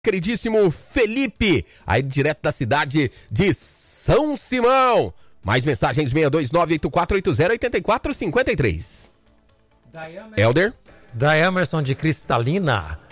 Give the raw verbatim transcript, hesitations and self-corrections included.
queridíssimo Felipe, aí direto da cidade de São Simão. Mais mensagens, seis dois nove oito quatro oito zero oito quatro cinco três. Helder? Da Emerson de Cristalina.